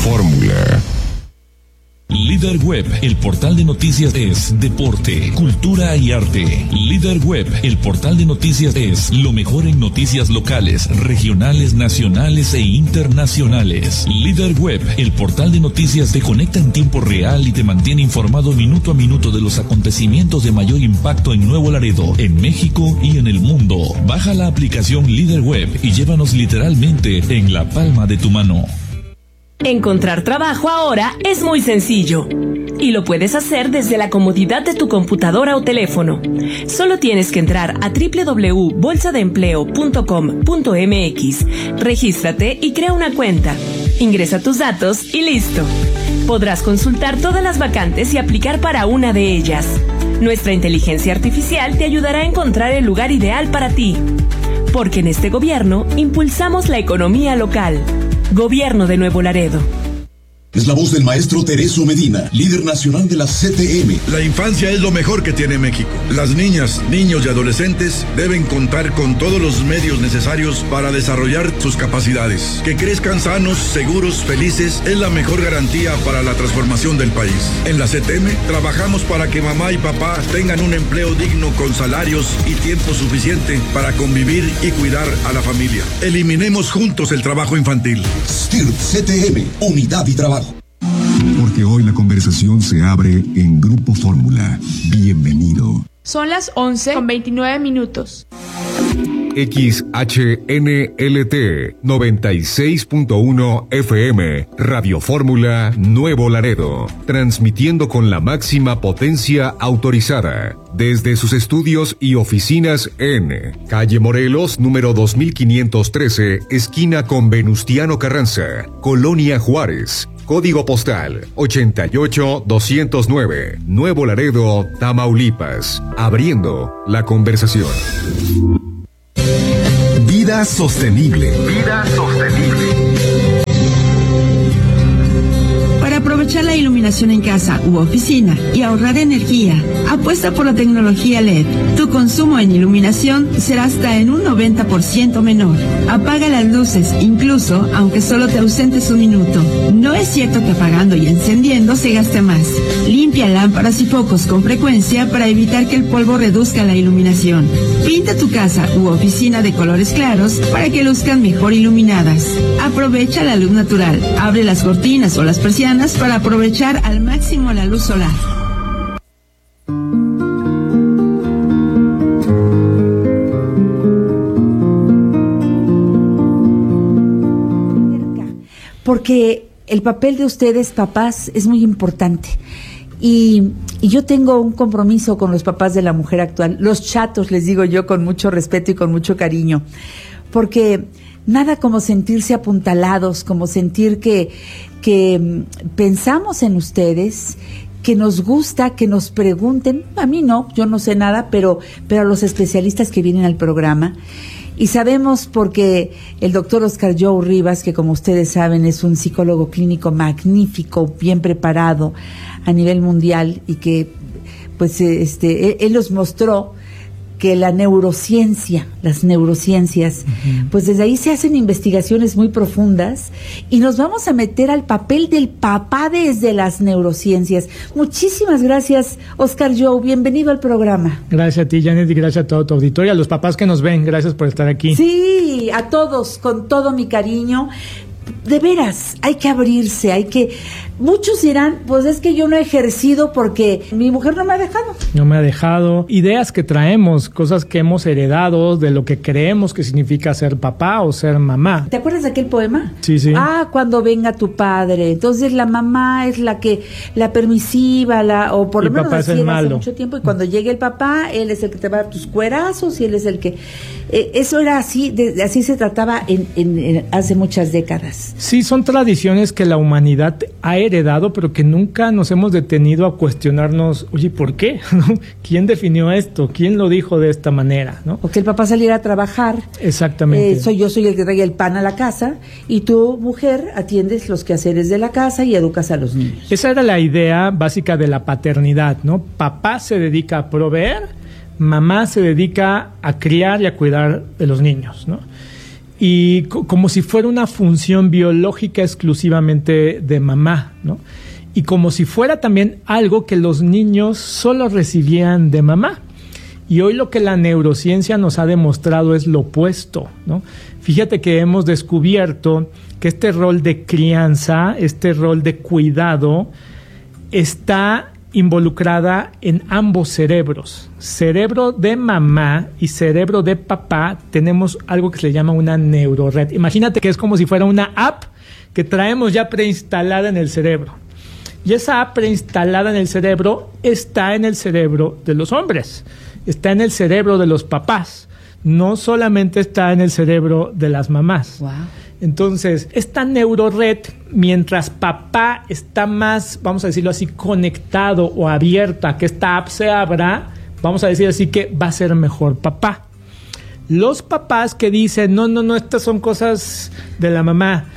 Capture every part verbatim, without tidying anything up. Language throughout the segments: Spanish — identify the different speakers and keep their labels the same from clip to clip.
Speaker 1: Fórmula.
Speaker 2: Líder Web, el portal de noticias es deporte, cultura y arte. Líder Web, el portal de noticias es lo mejor en noticias locales, regionales, nacionales e internacionales. Líder Web, el portal de noticias te conecta en tiempo real y te mantiene informado minuto a minuto de los acontecimientos de mayor impacto en Nuevo Laredo, en México y en el mundo. Baja la aplicación Líder Web y llévanos literalmente en la palma de tu mano.
Speaker 3: Encontrar trabajo ahora es muy sencillo y lo puedes hacer desde la comodidad de tu computadora o teléfono. Solo tienes que entrar a doble u doble u doble u punto bolsa de empleo punto com punto eme equis, regístrate y crea una cuenta. Ingresa tus datos y listo. Podrás consultar todas las vacantes y aplicar para una de ellas. Nuestra inteligencia artificial te ayudará a encontrar el lugar ideal para ti. Porque en este gobierno impulsamos la economía local. Gobierno de Nuevo Laredo.
Speaker 4: Es la voz del maestro Tereso Medina, líder nacional de la C T M.
Speaker 5: La infancia es lo mejor que tiene México. Las niñas, niños y adolescentes deben contar con todos los medios necesarios para desarrollar sus capacidades. Que crezcan sanos, seguros, felices es la mejor garantía para la transformación del país. En la C T M trabajamos para que mamá y papá tengan un empleo digno con salarios y tiempo suficiente para convivir y cuidar a la familia. Eliminemos juntos el trabajo infantil.
Speaker 4: S T I R P C T M, unidad y trabajo.
Speaker 1: Porque hoy la conversación se abre en Grupo Fórmula. Bienvenido.
Speaker 6: Son las once con veintinueve minutos.
Speaker 1: X H N L T noventa y seis punto uno F M, Radio Fórmula Nuevo Laredo, transmitiendo con la máxima potencia autorizada desde sus estudios y oficinas en Calle Morelos, número dos mil quinientos trece, esquina con Venustiano Carranza, Colonia Juárez. Código postal ochenta y ocho doscientos nueve, Nuevo Laredo, Tamaulipas. Abriendo la conversación. Vida sostenible. Vida sostenible.
Speaker 7: Para aprovechar la iluminación en casa u oficina y ahorrar energía, apuesta por la tecnología L E D. Tu consumo en iluminación será hasta en un noventa por ciento menor. Apaga las luces, incluso aunque solo te ausentes un minuto. No es cierto que apagando y encendiendo se gaste más. Limpia lámparas y focos con frecuencia para evitar que el polvo reduzca la iluminación. Pinta tu casa u oficina de colores claros para que luzcan mejor iluminadas. Aprovecha la luz natural. Abre las cortinas o las persianas para aprovechar al máximo la luz solar.
Speaker 8: Porque el papel de ustedes, papás, es muy importante. Y, y yo tengo un compromiso con los papás de la mujer actual, los chatos, les digo yo, con mucho respeto y con mucho cariño, porque nada como sentirse apuntalados, como sentir que, que pensamos en ustedes, que nos gusta, que nos pregunten. A mí no, yo no sé nada, pero, pero a los especialistas que vienen al programa. Y sabemos porque el doctor Oscar Joe Rivas, que como ustedes saben es un psicólogo clínico magnífico, bien preparado a nivel mundial, y que pues este él, él nos mostró que la neurociencia, las neurociencias, uh-huh. pues desde ahí se hacen investigaciones muy profundas y nos vamos a meter al papel del papá desde las neurociencias. Muchísimas gracias, Oscar Joe, bienvenido al programa.
Speaker 9: Gracias a ti, Janet, y gracias a todo tu auditorio, a los papás que nos ven, gracias por estar aquí.
Speaker 8: Sí, a todos, con todo mi cariño. De veras, hay que abrirse, hay que... Muchos dirán, pues es que yo no he ejercido porque mi mujer no me ha dejado.
Speaker 9: No me ha dejado. Ideas que traemos, cosas que hemos heredado de lo que creemos que significa ser papá o ser mamá.
Speaker 8: ¿Te acuerdas de aquel poema?
Speaker 9: Sí, sí.
Speaker 8: Ah, cuando venga tu padre. Entonces la mamá es la que, la permisiva, la, o por lo menos así era hace mucho tiempo. Y cuando llegue el papá, él es el que te va a dar tus cuerazos y él es el que... Eh, eso era así, de, así se trataba en, en, en hace muchas décadas.
Speaker 9: Sí, son tradiciones que la humanidad ha heredado, pero que nunca nos hemos detenido a cuestionarnos, oye, ¿por qué? ¿Quién definió esto? ¿Quién lo dijo de esta manera? ¿No?
Speaker 8: O que el papá saliera a trabajar.
Speaker 9: Exactamente.
Speaker 8: Eh, soy yo soy el que trae el pan a la casa y tú, mujer, atiendes los quehaceres de la casa y educas a los niños.
Speaker 9: Esa era la idea básica de la paternidad, ¿no? Papá se dedica a proveer, mamá se dedica a criar y a cuidar de los niños, ¿no? y co- como si fuera una función biológica exclusivamente de mamá, ¿no? Y como si fuera también algo que los niños solo recibían de mamá. Y hoy lo que la neurociencia nos ha demostrado es lo opuesto, ¿no? Fíjate que hemos descubierto que este rol de crianza, este rol de cuidado, está involucrada en ambos cerebros. Cerebro de mamá y cerebro de papá, tenemos algo que se le llama una neurored. Imagínate que es como si fuera una app que traemos ya preinstalada en el cerebro. Y esa app preinstalada en el cerebro está en el cerebro de los hombres, está en el cerebro de los papás, no solamente está en el cerebro de las mamás.
Speaker 8: Wow.
Speaker 9: Entonces, esta neurored, mientras papá está más, vamos a decirlo así, conectado o abierta a que esta app se abra, vamos a decir así que va a ser mejor papá. Los papás que dicen, no, no, no, estas son cosas de la mamá,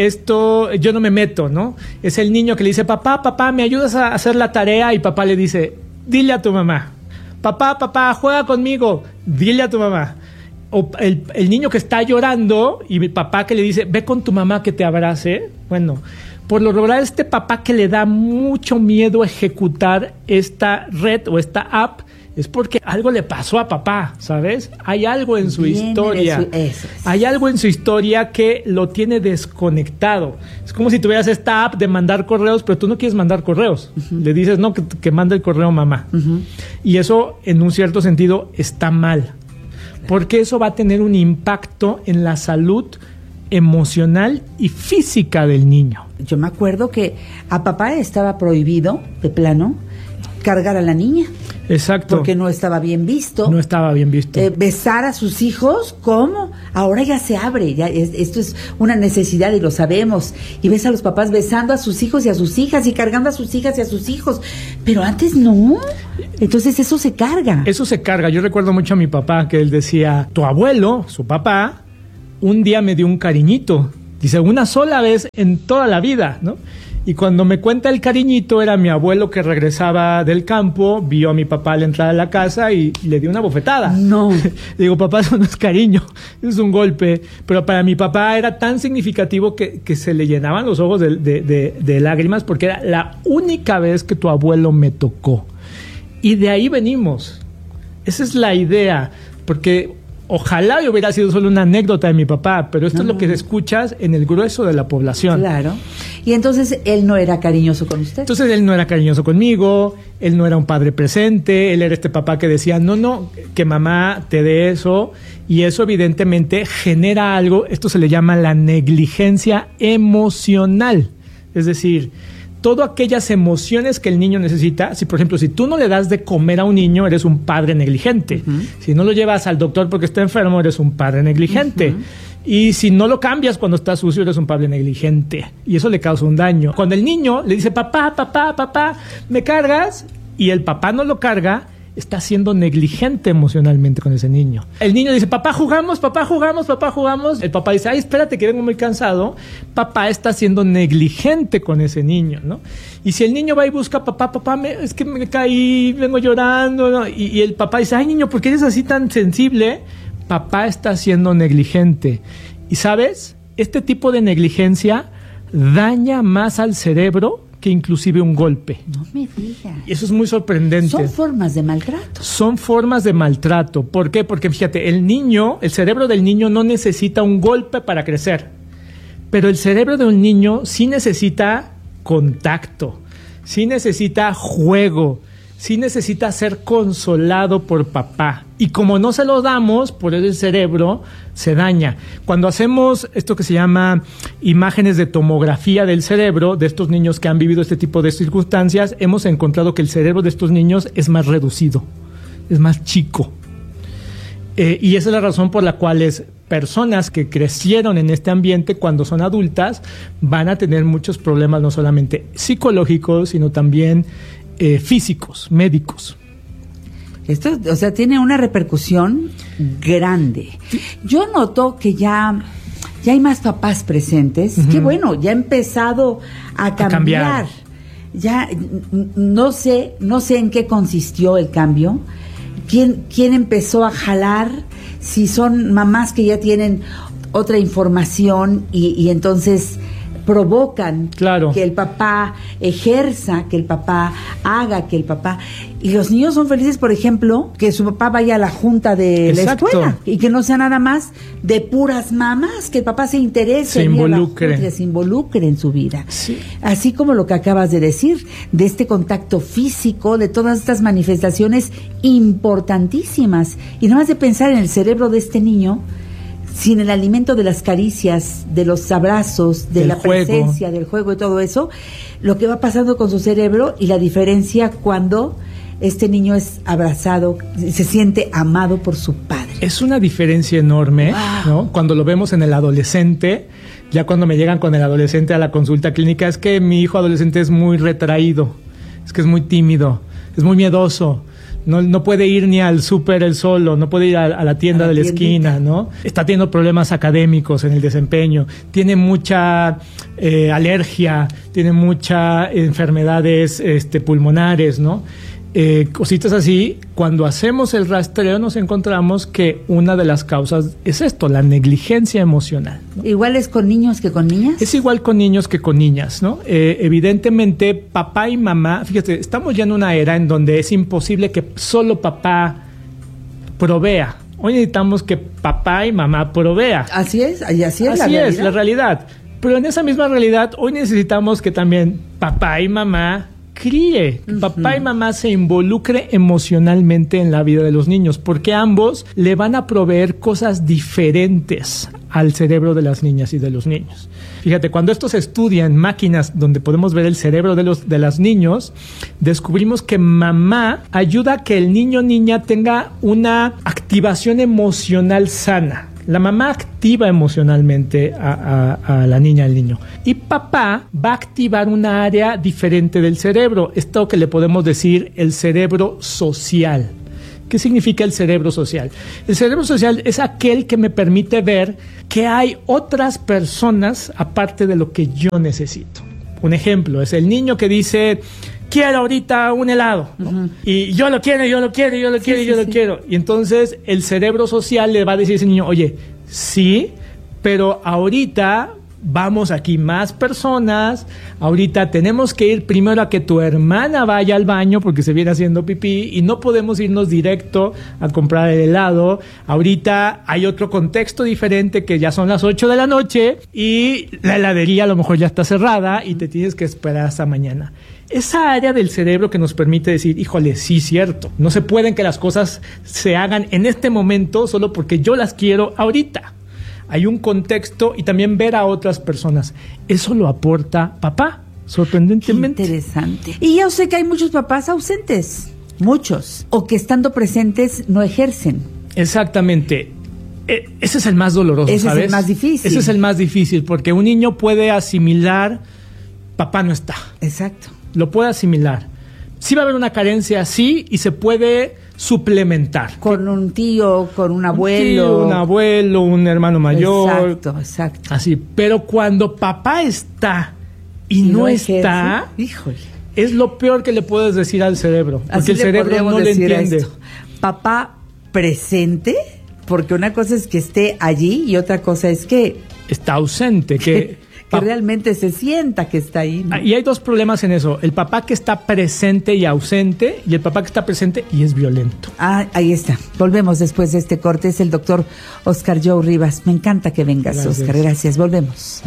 Speaker 9: esto yo no me meto, ¿no? Es el niño que le dice, papá, papá, ¿me ayudas a hacer la tarea? Y papá le dice, dile a tu mamá. Papá, papá, juega conmigo, dile a tu mamá. O el, el niño que está llorando y el papá que le dice, ve con tu mamá que te abrace. Bueno, por lo regular este papá que le da mucho miedo ejecutar esta red o esta app es porque algo le pasó a papá, ¿sabes? Hay algo en su
Speaker 8: Viene
Speaker 9: historia.
Speaker 8: de su- eso es.
Speaker 9: Hay algo en su historia que lo tiene desconectado. Es como si tuvieras esta app de mandar correos, pero tú no quieres mandar correos. Uh-huh. Le dices, no, que, que mande el correo mamá. Uh-huh. Y eso, en un cierto sentido, está mal. Porque eso va a tener un impacto en la salud emocional y física del niño.
Speaker 8: Yo me acuerdo que a papá estaba prohibido, de plano, cargar a la niña.
Speaker 9: Exacto.
Speaker 8: Porque no estaba bien visto.
Speaker 9: No estaba bien visto.
Speaker 8: Eh, besar a sus hijos, ¿cómo? Ahora ya se abre, ya es, esto es una necesidad y lo sabemos. Y ves a los papás besando a sus hijos y a sus hijas y cargando a sus hijas y a sus hijos. Pero antes no. Entonces eso se carga.
Speaker 9: Eso se carga. Yo recuerdo mucho a mi papá que él decía, tu abuelo, su papá, un día me dio un cariñito. Dice, una sola vez en toda la vida, ¿no? Y cuando me cuenta el cariñito, era mi abuelo que regresaba del campo, vio a mi papá al entrar a la casa y le dio una bofetada.
Speaker 8: No.
Speaker 9: Digo, papá, eso no es cariño, es un golpe. Pero para mi papá era tan significativo que, que se le llenaban los ojos de, de, de, de lágrimas porque era la única vez que tu abuelo me tocó. Y de ahí venimos. Esa es la idea, porque ojalá hubiera sido solo una anécdota de mi papá, pero esto no, es lo que escuchas en el grueso de la población.
Speaker 8: Claro. Y entonces él no era cariñoso con usted.
Speaker 9: Entonces él no era cariñoso conmigo, él no era un padre presente, él era este papá que decía, no, no, que mamá te dé eso, y eso evidentemente genera algo, esto se le llama la negligencia emocional. Es decir, todas aquellas emociones que el niño necesita. Si, por ejemplo, si tú no le das de comer a un niño, eres un padre negligente. Uh-huh. Si no lo llevas al doctor porque está enfermo, eres un padre negligente. Uh-huh. Y si no lo cambias cuando está sucio, eres un padre negligente. Y eso le causa un daño. Cuando el niño le dice, papá, papá, papá, ¿me cargas? Y el papá no lo carga, está siendo negligente emocionalmente con ese niño. El niño dice, papá, jugamos, papá, jugamos, papá, jugamos. El papá dice, ay, espérate que vengo muy cansado. Papá está siendo negligente con ese niño, ¿no? Y si el niño va y busca, papá, papá, me, es que me caí, vengo llorando, ¿no? Y, y el papá dice, ay, niño, ¿por qué eres así tan sensible? Papá está siendo negligente. Y, ¿sabes? Este tipo de negligencia daña más al cerebro que inclusive un golpe.
Speaker 8: No me digas.
Speaker 9: Y eso es muy sorprendente.
Speaker 8: Son formas de maltrato.
Speaker 9: Son formas de maltrato. ¿Por qué? Porque fíjate, el niño, el cerebro del niño no necesita un golpe para crecer. Pero el cerebro de un niño sí necesita contacto, sí necesita juego, sí necesita ser consolado por papá. Y como no se lo damos, por eso el cerebro se daña. Cuando hacemos esto que se llama imágenes de tomografía del cerebro de estos niños que han vivido este tipo de circunstancias, hemos encontrado que el cerebro de estos niños es más reducido, es más chico. Eh, y esa es la razón por la cual es personas que crecieron en este ambiente, cuando son adultas, van a tener muchos problemas, no solamente psicológicos, sino también eh, físicos, médicos.
Speaker 8: Esto, o sea, tiene una repercusión grande. Yo noto que ya, ya hay más papás presentes. Uh-huh. Que bueno, ya ha empezado a cambiar. a cambiar. Ya no sé, no sé en qué consistió el cambio. ¿Quién, quién empezó a jalar? Si son mamás que ya tienen otra información y, y entonces provocan
Speaker 9: claro.
Speaker 8: que el papá ejerza, que el papá haga, que el papá... Y los niños son felices, por ejemplo, que su papá vaya a la junta de
Speaker 9: Exacto.
Speaker 8: la escuela y que no sea nada más de puras mamás, que el papá se interese,
Speaker 9: se involucre,
Speaker 8: junta, se involucre en su vida.
Speaker 9: Sí.
Speaker 8: Así como lo que acabas de decir, de este contacto físico, de todas estas manifestaciones importantísimas. Y nada más de pensar en el cerebro de este niño, sin el alimento de las caricias, de los abrazos, de
Speaker 9: del
Speaker 8: la
Speaker 9: juego.
Speaker 8: presencia, del juego y todo eso, lo que va pasando con su cerebro y la diferencia cuando este niño es abrazado, se siente amado por su padre.
Speaker 9: Es una diferencia enorme, wow. ¿no? Cuando lo vemos en el adolescente, ya cuando me llegan con el adolescente a la consulta clínica, es que mi hijo adolescente es muy retraído, es que es muy tímido, es muy miedoso. No, no puede ir ni al súper él solo, no puede ir a, a la tienda a la de la esquina, ¿no? Está teniendo problemas académicos en el desempeño, tiene mucha eh, alergia, tiene muchas enfermedades este, pulmonares, ¿no? Eh, cositas así. Cuando hacemos el rastreo nos encontramos que una de las causas es esto, la negligencia emocional, ¿no?
Speaker 8: ¿Igual es con niños que con niñas?
Speaker 9: Es igual con niños que con niñas, ¿no? Eh, evidentemente, papá y mamá, fíjate, estamos ya en una era en donde es imposible que solo papá provea. Hoy necesitamos que papá y mamá provea.
Speaker 8: Así es, así es la
Speaker 9: Así
Speaker 8: realidad.
Speaker 9: es la realidad. Pero en esa misma realidad, hoy necesitamos que también papá y mamá críe, que uh-huh. papá y mamá se involucre emocionalmente en la vida de los niños, porque ambos le van a proveer cosas diferentes al cerebro de las niñas y de los niños. Fíjate, cuando esto se estudia en máquinas donde podemos ver el cerebro de los de los niños, descubrimos que mamá ayuda a que el niño o niña tenga una activación emocional sana. La mamá activa emocionalmente a, a, a la niña, al niño. Y papá va a activar una área diferente del cerebro. Esto que le podemos decir el cerebro social. ¿Qué significa el cerebro social? El cerebro social es aquel que me permite ver que hay otras personas aparte de lo que yo necesito. Un ejemplo es el niño que dice... quiero ahorita un helado, ¿no? Uh-huh. Y yo lo quiero, yo lo quiero, yo lo sí, quiero, sí, yo sí. lo quiero. Y entonces el cerebro social le va a decir a ese niño, oye, sí, pero ahorita vamos aquí más personas, ahorita tenemos que ir primero a que tu hermana vaya al baño porque se viene haciendo pipí y no podemos irnos directo a comprar el helado. Ahorita hay otro contexto diferente que ya son las ocho de la noche y la heladería a lo mejor ya está cerrada y te tienes que esperar hasta mañana. Esa área del cerebro que nos permite decir, híjole, sí, cierto, no se pueden que las cosas se hagan en este momento solo porque yo las quiero ahorita. Hay un contexto y también ver a otras personas. Eso lo aporta papá, sorprendentemente.
Speaker 8: Qué interesante. Y yo sé que hay muchos papás ausentes, muchos, o que estando presentes no ejercen.
Speaker 9: Exactamente. E- ese es el más doloroso,
Speaker 8: ese
Speaker 9: ¿sabes?
Speaker 8: Ese es el más difícil.
Speaker 9: Ese es el más difícil porque un niño puede asimilar, papá no está.
Speaker 8: Exacto.
Speaker 9: Lo puede asimilar. Sí va a haber una carencia, sí, y se puede suplementar.
Speaker 8: Con un tío, con un abuelo.
Speaker 9: Un tío, un abuelo, un hermano mayor.
Speaker 8: Exacto, exacto.
Speaker 9: Así, pero cuando papá está y, y no, no está,
Speaker 8: híjole,
Speaker 9: es lo peor que le puedes decir al cerebro. Porque
Speaker 8: así
Speaker 9: el cerebro no le entiende.
Speaker 8: Esto. Papá presente, porque una cosa es que esté allí y otra cosa es que...
Speaker 9: está ausente, que...
Speaker 8: que realmente se sienta que está ahí, ¿no?
Speaker 9: Y hay dos problemas en eso. El papá que está presente y ausente y el papá que está presente y es violento.
Speaker 8: Ah, ahí está. Volvemos después de este corte. Es el doctor Oscar Joe Rivas. Me encanta que vengas, gracias. Oscar. Gracias. Volvemos.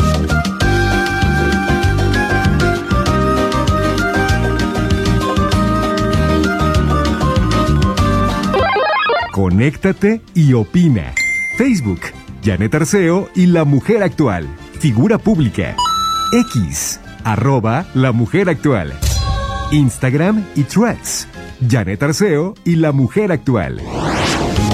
Speaker 1: Conéctate y opina. Facebook, Janet Arceo y La Mujer Actual. Figura pública. X, arroba La Mujer Actual. Instagram y Threads, Janet Arceo y La Mujer Actual.